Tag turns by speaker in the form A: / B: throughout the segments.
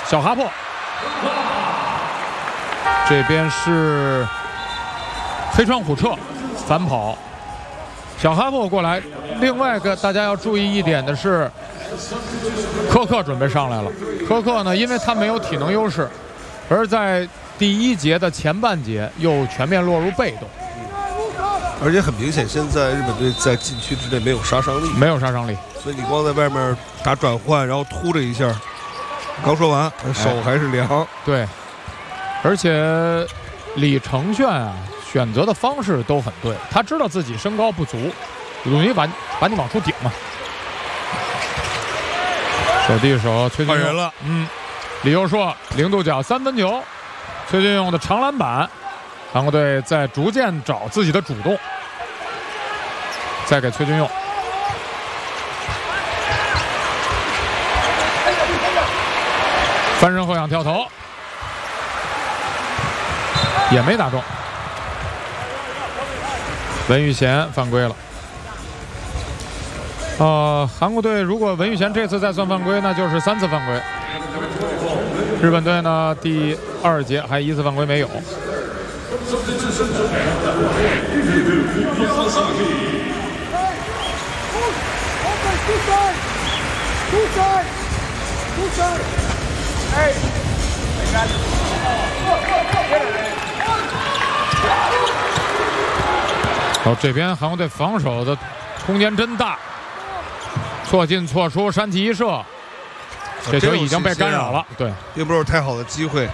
A: 小哈珀，这边是黑川虎彻反跑，小哈珀过来。另外一个大家要注意一点的是，科克准备上来了。科克呢，因为他没有体能优势，而在第一节的前半节又全面落入被动。
B: 而且很明显，现在日本队在禁区之内没有杀伤力，
A: 没有杀伤力，
B: 所以你光在外面打转换，然后突这一下，刚说完手还是凉。
A: 对，而且李承铉啊，选择的方式都很对，他知道自己身高不足，容易把你往出顶嘛。手递手，崔俊
B: 换人了，
A: 李佑硕0度角3分球，崔俊用的长篮板。韩国队在逐渐找自己的主动，再给崔俊用，翻身后仰跳投，也没打中。文玉贤犯规了。韩国队如果文玉贤这次再算犯规，那就是3次犯规。日本队呢，第2节还1次犯规没有。这边韩国队防守的空间真大，错进错出，山崎一射，这球已经被干扰了。对，
B: 并不是太好的机会。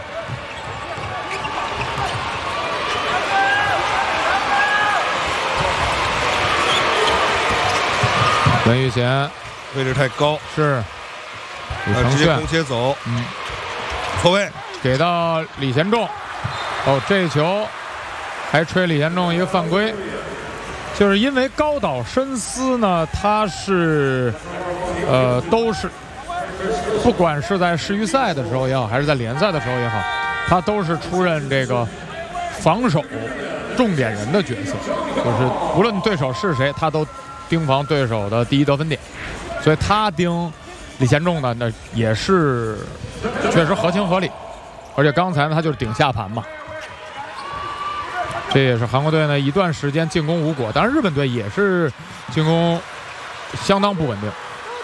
A: 文玉贤
B: 位置太高，
A: 是
B: 直接空切走，错位
A: 给到李贤仲。这球还吹李贤仲一个犯规，就是因为高岛伸司呢，他是都是不管是在世预赛的时候也好，还是在联赛的时候也好，他都是出任这个防守重点人的角色，就是无论对手是谁，他都盯防对手的第一得分点，所以他盯李贤仲呢，那也是确实合情合理。而且刚才呢，他就是顶下盘嘛，这也是韩国队呢一段时间进攻无果。当然，日本队也是进攻相当不稳定。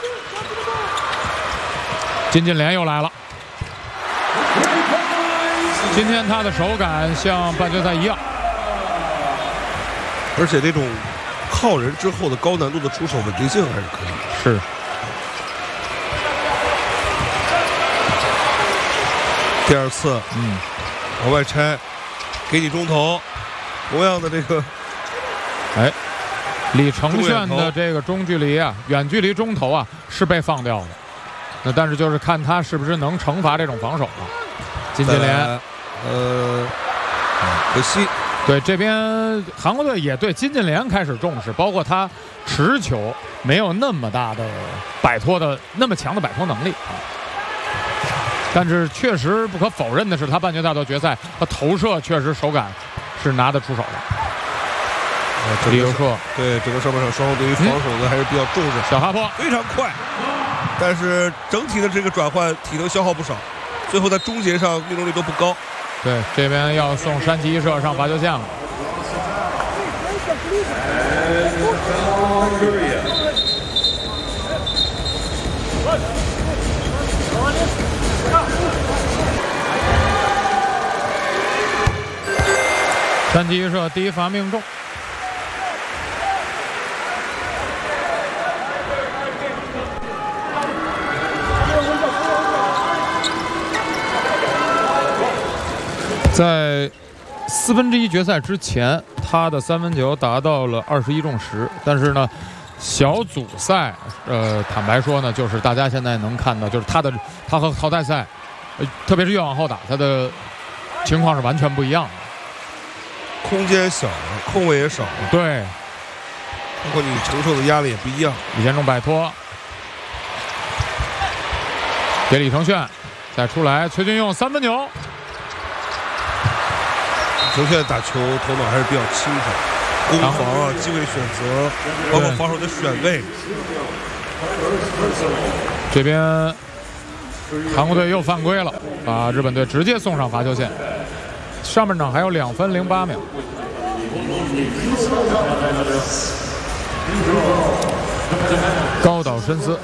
A: 金近廉又来了，今天他的手感像半决赛一样，
B: 而且这种靠人之后的高难度的出手稳定性还是可以的。
A: 是。
B: 第2次，往外拆，给你中投，同样的这个，
A: 李承铉的这个中距离啊，远距离中投啊是被放掉的。那但是就是看他是不是能惩罚这种防守了。金近廉，
B: 可惜。
A: 对，这边韩国队也对金近廉开始重视，包括他持球没有那么大的那么强的摆脱能力啊。但是确实不可否认的是，他半决赛到决赛，他投射确实手感是拿得出手的。李佑硕
B: 对整个上半场双方对于防守的还是比较重视。
A: 小哈珀
B: 非常快，但是整体的这个转换体能消耗不少，最后在终结上命中率都不高。
A: 对，这边要送山崎一射上罚球线了。山崎一射第一罚命中。在1/4决赛之前，他的3分球达到了21中10，但是呢，小组赛，坦白说呢，就是大家现在能看到，就是他和淘汰赛，特别是越往后打，他的情况是完全不一样的。
B: 空间小了，空位也少了，
A: 对，
B: 包括你承受的压力也不一样。
A: 李贤仲摆脱，给李承铉，再出来，崔俊用3分球。
B: 承铉打球头脑还是比较清楚，攻防啊、机会选择，包括防守的选位。
A: 这边韩国队又犯规了，把日本队直接送上罚球线。上半场还有2分08秒。高岛伸司。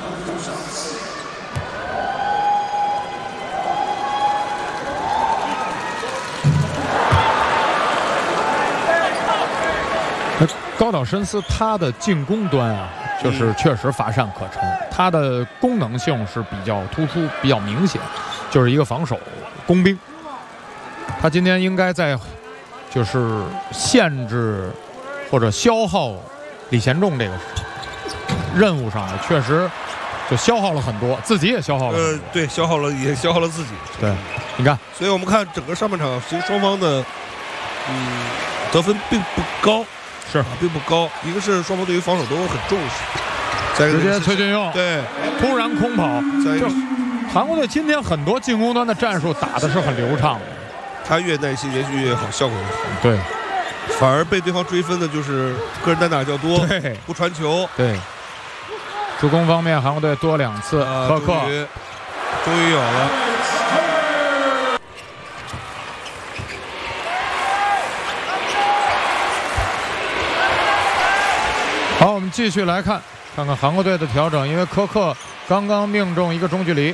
A: 高岛伸司他的进攻端啊，就是确实乏善可陈，他的功能性是比较突出、比较明显，就是一个防守工兵。他今天应该在就是限制或者消耗李贤仲这个任务上，确实就消耗了很多，自己也消耗了。
B: 对，也消耗了自己。
A: 对，你看，
B: 所以我们看整个上半场，其实双方的得分并不高。是并不高，一个是双方对于防守都很重视，
A: 直接崔俊佑
B: 对
A: 突然空跑，就韩国队今天很多进攻端的战术打的是很流畅的，
B: 他越耐心，也许越好，效果越好。
A: 对，
B: 反而被对方追分的就是个人单打较多，
A: 对，
B: 不传球。
A: 对，助攻方面韩国队多2次，柯克
B: 终于有了。
A: 好，我们继续来看看韩国队的调整，因为柯克刚刚命中一个中距离，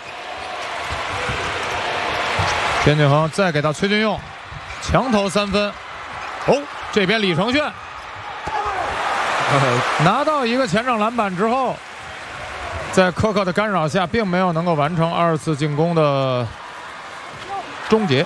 A: 边俊恒再给到崔俊佑，强投3分。哦，这边李承铉拿到一个前场篮板之后，在柯克的干扰下，并没有能够完成2次进攻的终结。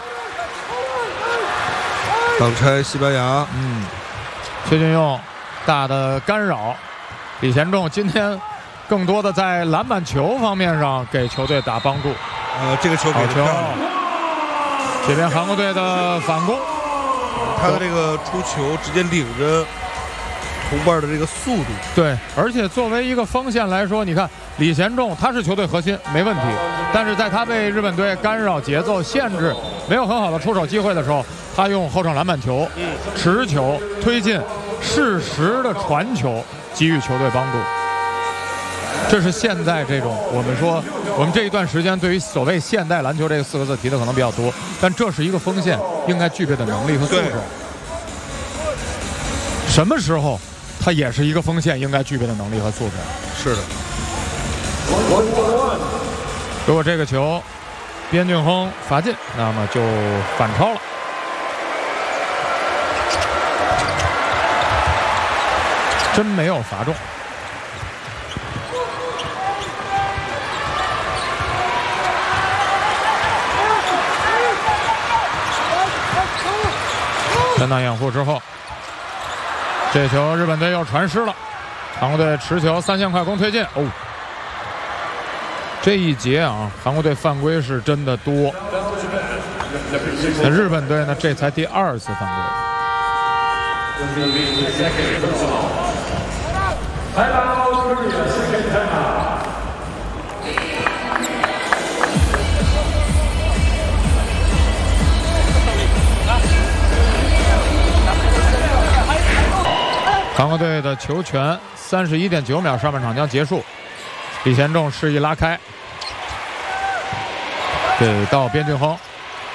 B: 挡拆西班牙，
A: 崔俊佑大的干扰，李贤仲今天更多的在篮板球方面上给球队打帮助。
B: 这个球给
A: 球，这边韩国队的反攻，
B: 他的这个出球直接领着同伴的这个速度。
A: 对，而且作为一个锋线来说，你看李贤仲他是球队核心没问题，但是在他被日本队干扰节奏、限制，没有很好的出手机会的时候，他用后场篮板球、持球推进。适时的传球给予球队帮助，这是现在这种我们这一段时间对于所谓现代篮球这个4个字提的可能比较多，但这是一个锋线应该具备的能力和素质。什么时候他也是一个锋线应该具备的能力和素质？
B: 是的。
A: 如果这个球边俊亨罚进，那么就反超了。真没有罚中。单打掩护之后，这球日本队又传失了，韩国队持球3线快攻推进。哦，这一节啊，韩国队犯规是真的多。那日本队呢，这才第2次犯规。韩国队的球权31.9秒，上半场将结束。李贤仲示意拉开，给到边俊亨。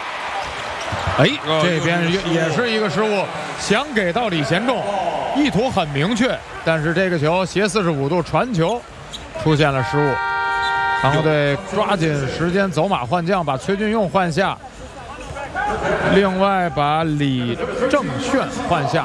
A: 这边也是一个失误，想给到李贤仲，意图很明确，但是这个球斜45度传球出现了失误。韩国队抓紧时间走马换将，把崔俊佑换下，另外把李正铉换下。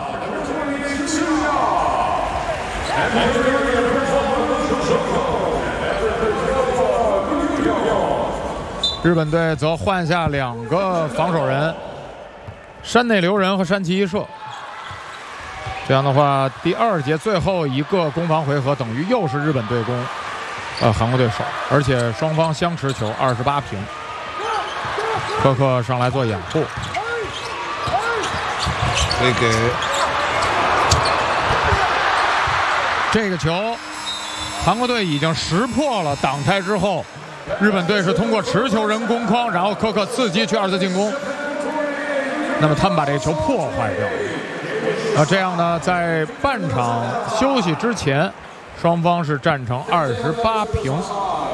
A: 日本队则换下2个防守人，山内留人和山崎一射。这样的话，第2节最后一个攻防回合等于又是日本队攻，韩国队守，而且双方相持球28平。柯克上来做掩护，
B: 可以给
A: 这个球，韩国队已经识破了挡拆之后，日本队是通过持球人攻框，然后柯克伺机去2次进攻。那么他们把这个球破坏掉。这样呢，在半场休息之前，双方是战成28平。